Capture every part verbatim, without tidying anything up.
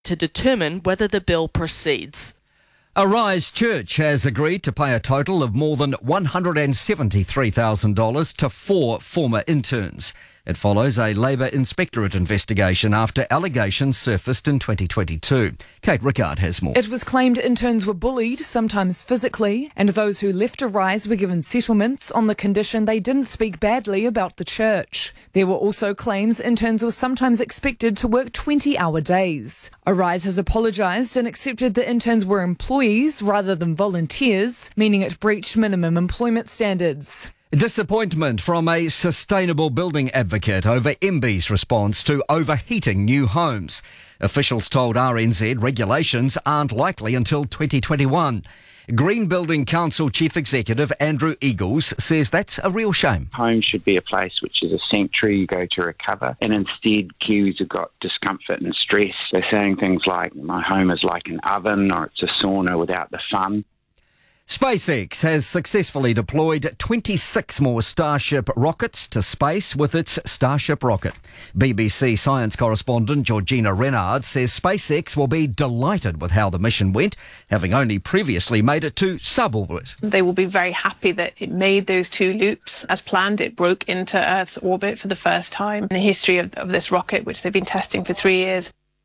to determine whether the bill proceeds. Arise Church has agreed to pay a total of more than one hundred seventy-three thousand dollars to four former interns. It follows a Labour Inspectorate investigation after allegations surfaced in twenty twenty-two. Kate Rickard has more. It was claimed interns were bullied, sometimes physically, and those who left Arise were given settlements on the condition they didn't speak badly about the church. There were also claims interns were sometimes expected to work twenty-hour days. Arise has apologised and accepted the interns were employees rather than volunteers, meaning it breached minimum employment standards. Disappointment from a sustainable building advocate over M B's response to overheating new homes. Officials told R N Z regulations aren't likely until twenty twenty-one. Green Building Council Chief Executive Andrew Eagles says that's a real shame. Home should be a place which is a sanctuary you go to recover, and instead Kiwis have got discomfort and stress. They're saying things like, my home is like an oven, or it's a sauna without the fun. SpaceX has successfully deployed twenty-six more Starship rockets to space with its Starship rocket. B B C science correspondent Georgina Renard says SpaceX will be delighted with how the mission went, having only previously made it to suborbit. They will be very happy that it made those two loops as planned. It broke into Earth's orbit for the first time in the history of, of this rocket, which they've been testing for three years.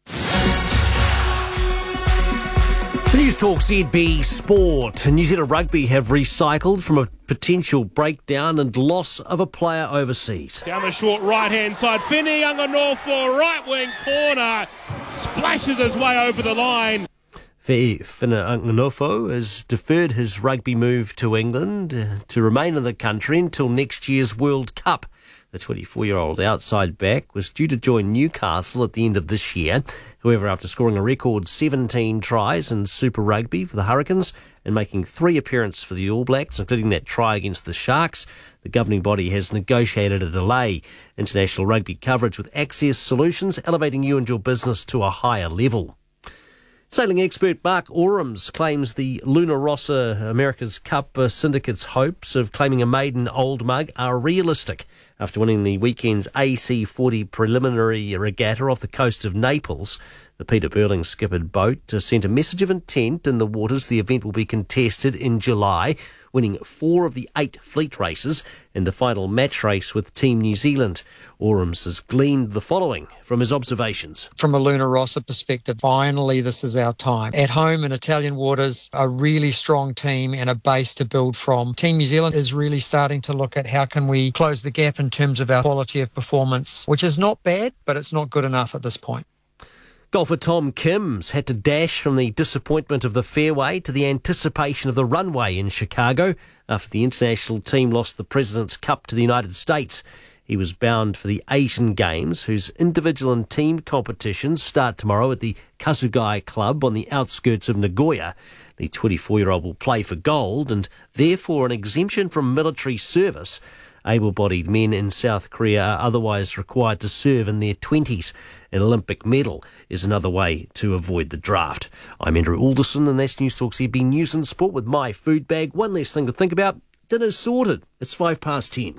To News Talk Z B Sport. New Zealand Rugby have recycled from a potential breakdown and loss of a player overseas. Down the short right-hand side, Finney Anganofo, right wing corner, splashes his way over the line. Finney Anganofo has deferred his rugby move to England uh, to remain in the country until next year's World Cup. The twenty-four-year-old outside back was due to join Newcastle at the end of this year. However, after scoring a record seventeen tries in Super Rugby for the Hurricanes and making three appearances for the All Blacks, including that try against the Sharks, the governing body has negotiated a delay. International rugby coverage with Access Solutions, elevating you and your business to a higher level. Sailing expert Mark Orams claims the Luna Rossa America's Cup syndicate's hopes of claiming a maiden Old Mug are realistic. After winning the weekend's A C forty preliminary regatta off the coast of Naples, the Peter Burling skippered boat sent a message of intent in the waters the event will be contested in July, winning four of the eight fleet races and the final match race with Team New Zealand. Orams has gleaned the following from his observations. From a Luna Rossa perspective, finally this is our time. At home in Italian waters, a really strong team and a base to build from. Team New Zealand is really starting to look at how can we close the gap in terms of our quality of performance, which is not bad, but it's not good enough at this point. Golfer Tom Kim's had to dash from the disappointment of the fairway to the anticipation of the runway in Chicago after the international team lost the President's Cup to the United States. He was bound for the Asian Games, whose individual and team competitions start tomorrow at the Kasugai Club on the outskirts of Nagoya. The twenty-four-year-old will play for gold and therefore an exemption from military service. Able-bodied men in South Korea are otherwise required to serve in their twenties. An Olympic medal is another way to avoid the draft. I'm Andrew Alderson, and that's News Talk Z B News and Sport with my food bag. One less thing to think about. Dinner's sorted. It's five past ten.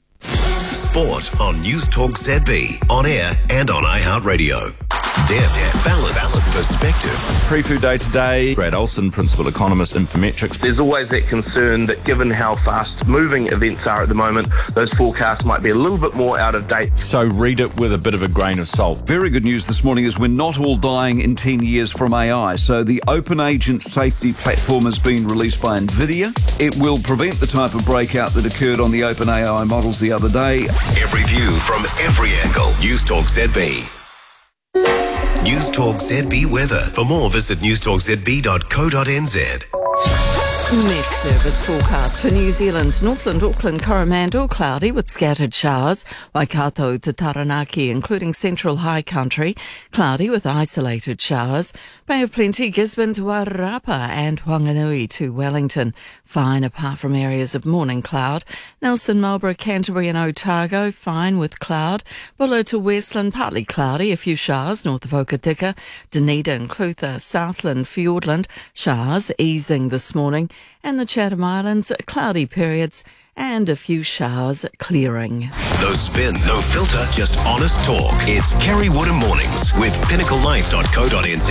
Sport on News Talk Z B, on air and on iHeartRadio. Deb, Deb, balance, balance, perspective. Pre-food day today, Brad Olson, Principal Economist, Infometrics. There's always that concern that given how fast-moving events are at the moment, those forecasts might be a little bit more out of date. So read it with a bit of a grain of salt. Very good news this morning is we're not all dying in ten years from A I. So the Open Agent Safety Platform has been released by NVIDIA. It will prevent the type of breakout that occurred on the Open A I models the other day. Every view from every angle. News Talk Z B. News Talk Z B weather. For more, visit news talk z b dot co dot n z. Met Service forecast for New Zealand. Northland, Auckland, Coromandel, cloudy with scattered showers. Waikato to Taranaki, including central high country, cloudy with isolated showers. Bay of Plenty, Gisborne to Wairarapa and Whanganui to Wellington. Fine apart from areas of morning cloud. Nelson, Marlborough, Canterbury and Otago, fine with cloud. Buller to Westland, partly cloudy, a few showers north of Okatika. Dunedin, Clutha, Southland, Fiordland, showers easing this morning. and the Chatham Islands, cloudy periods and a few showers clearing. No spin, no filter, just honest talk. It's Kerry Woodham Mornings with pinnacle life dot co dot n z.